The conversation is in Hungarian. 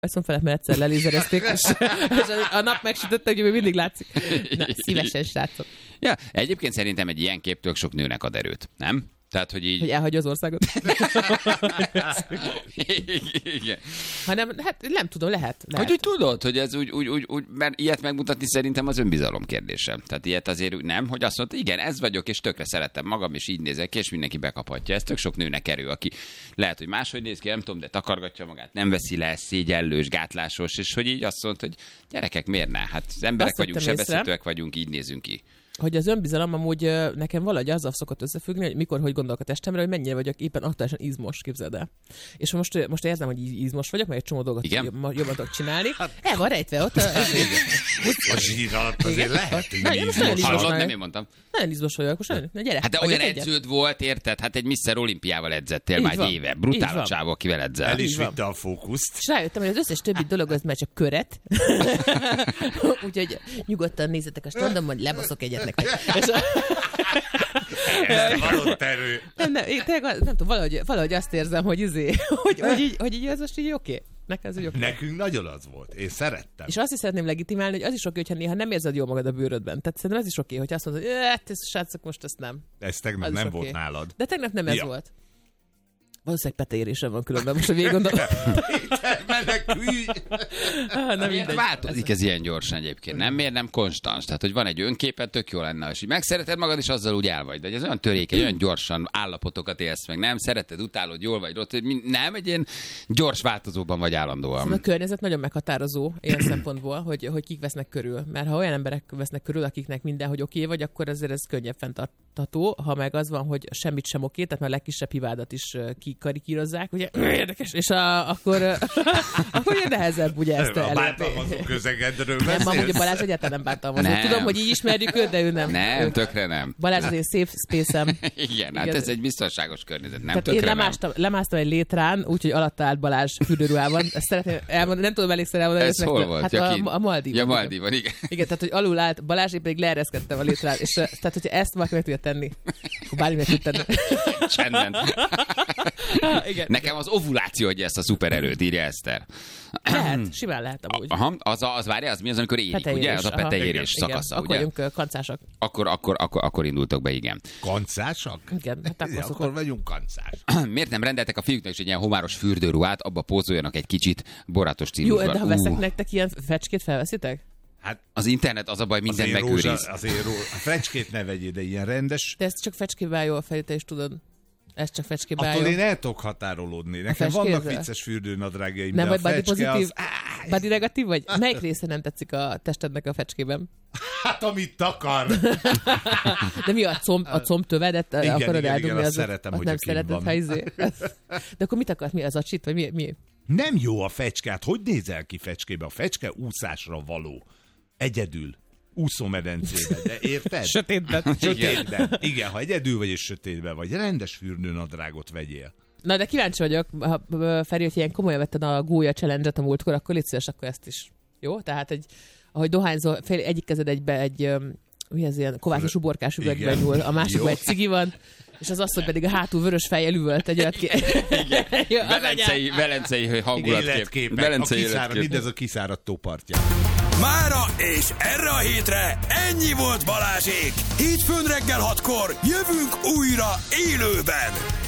Eszom felett, mert egyszer lelézerezték, és a nap megsütötte, hogy még mindig látszik. Na, szívesen, srácok. Ja, egyébként szerintem egy ilyen kép tök sok nőnek ad erőt, nem? Tehát, hogy így... Hogy elhagyja az országot. Igen. Hanem, hát nem tudom, lehet. Hogy úgy tudod, hogy ez úgy, mert ilyet megmutatni szerintem az önbizalom kérdése. Tehát ilyet azért úgy nem, hogy azt mondta, igen, ez vagyok, és tökre szeretem magam, és így nézek ki, és mindenki bekaphatja. Ez tök sok nőnek erő, aki lehet, hogy máshogy néz ki, nem tudom, de takargatja magát, nem veszi le, szégyellős, gátlásos, és hogy így azt mondta, hogy gyerekek, miért ne? Hát az emberek vagyunk, sebezhetőek vagyunk, így nézünk ki. Hogy az önbizalom amúgy nekem valahogy azzal szokott összefüggni, hogy mikor, hogy gondolok a testemre, hogy mennyire vagyok éppen aktuálisan izmos, képzeld el. És most érzem, hogy izmos vagyok, meg egy csomó dolgot jobban tudok csinálni. El van rejtve ott. A zsír alatt azért lehet, hogy izmos. Hallod, nem én mondtam. Nagyon izmos vagyok, most gyere. Hát de olyan edződ volt, érted? Hát egy Mr. Olimpiával edzettél már egy éve. Brutál a csávó, akivel edzel. El is vitte a fókuszt. És rájöttem, hogy az összes többi dolog az már csak köret. Úgyhogy nyugodtan nézzetek a standon, majd lebaszok egyet nektek. Valott erő. Nem tudom, valahogy azt érzem, hogy hogy így ez most így oké. Nekünk nagyon az volt. Én szerettem. És azt is szeretném legitimálni, hogy az is oké, hogyha néha nem érzed jól magad a bőrödben. Tehát szerintem ez is oké, hogy azt mondod, hogy srácok, most ezt nem. Ez tegnap nem volt nálad. De tegnap nem ez volt. Valószínűleg peteérésem van különben, most a végiggondolom. Menekülj! Változik ez ilyen gyorsan egyébként, nem? Miért nem konstans? Tehát, hogy van egy önképed, tök jó lenne, és megszereted magad, és azzal úgy el vagy. De ez olyan törékeny, olyan gyorsan állapotokat élsz meg, nem? Szereted, utálod, jól vagy, rossz, nem? Egy ilyen gyors változóban vagy állandóan. Szóval a környezet nagyon meghatározó ilyen szempontból, hogy kik vesznek körül. Mert ha olyan emberek vesznek körül, akiknek mindenhogy oké vagy, akkor azért ez könnyebb fenntartható. Ha meg az van, hogy semmit sem oké, tehát már a legkisebb hibádat is karikírozzák, ugye, érdekes, és akkor ilyen nehezebb ugye ezt elérni. A bántalmazó közegedről beszélsz? Nem, amúgy Balázs egyáltalán nem bántalmazó. Tudom, hogy így ismerjük őt, de ő nem. Nem, tökre nem. Balázs az én safe space-em. Igen, hát ez egy biztonságos környezet, nem, tökre én lemásztam egy létrán, úgyhogy alatta állt Balázs fürdőruhában. Ezt szeretném elmondani, nem tudom elégszer elmondani. Ez hol volt? Hát a Maldívon. Ja, Maldívon, igen. Igen, tehát, hogy alul állt Balázs, én pedig leereszkedtem a létrán. És tehát, hogyha ezt valaki meg tudja tenni, akkor bármi meg tud tenni. Csendben. Igen. Nekem az ovuláció, hogy ezt a szupererőt írja Eszter. Lehet, simán lehet amúgy. Aha, az várja, az mi az, amikor érik, peteérés, ugye? Az a peteérés szakasza, akkor ugye? Akkor vagyunk kancásak. Akkor indultok be, igen. Kancásak? Igen, hát akkor vagyunk kancás. Miért nem rendeltek a fiúknak is egy ilyen homáros fürdőruhát, abba pózoljanak egy kicsit borátos stílusban? Jó, de ha veszek nektek ilyen fecskét, felveszitek? Hát az internet az a baj, minden megőriz. Azért a fecskét ne vegyél, de ilyen rendes. De ez csak fecskébe áll jól, Feri, te is tudod. Ez csak fecskébe áll. Attól én el tudok határolódni. Nekem vannak vicces fürdőnadrágjaim, de a fecske az... Body negatív vagy? Melyik része nem tetszik a testednek a fecskében? Hát, amit takar. De mi a combtövedet akarod eldugni? Igen, azt szeretem, hogy nem szereted, ha izé. De akkor mit akarsz? Mi az a csit? Vagy mi? Nem jó a fecskát. Hogy nézel ki fecskébe? A fecske úszásra való. Egyedül. Úszómedencébe, de érted? Sötétben. Igen, ha egyedül vagy és sötétben vagy, rendes fürdőnadrágot vegyél. Na, de kíváncsi vagyok, Feri, hogy ilyen komolyan vetted a gólya challenge-et a múltkor, akkor légy szíves, akkor ezt is. Jó? Tehát, ahogy dohányzol, egyik kezed egy mi ez ilyen kovászos uborkás üvegben nyúl, a másikban egy cigi van, és az asszony pedig a hátul vörös fejjel üvölt egy olyat ki. Velencei hangulatkép. Velencei életkép. Mindez a kiszáradt tópartján. Mára és erre a hétre ennyi volt Balázsék. Hétfőn reggel 6-kor jövünk újra élőben.